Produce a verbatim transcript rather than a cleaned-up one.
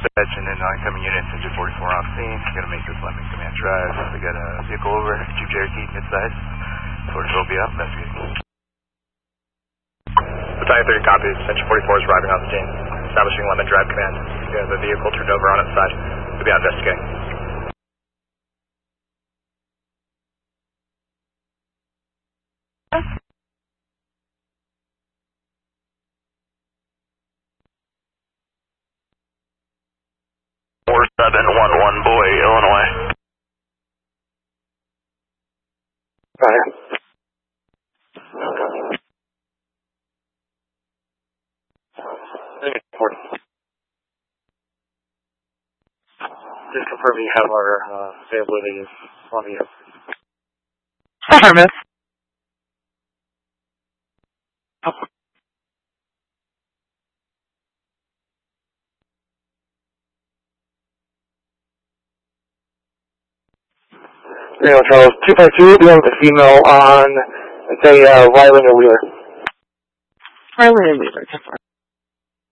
dispatch and then oncoming units into forty-four on scene. Gotta make this Lemon Command Drive. We got a vehicle over, Jeep Cherokee, midsize. forty-four will be out, investigating. Battalion thirty copies, Central forty-four is arriving on the scene. Establishing Lemon Drive command. We have a vehicle turned over on its side. We'll be out investigating. four seven one one Boy, Illinois. Right. Just confirm you have our uh, availability on you. Affirmative. Daniel Charles, two five two, dealing with a female on, let's say, uh, Ryland or Wheeler. Ryland and Wheeler, ten four.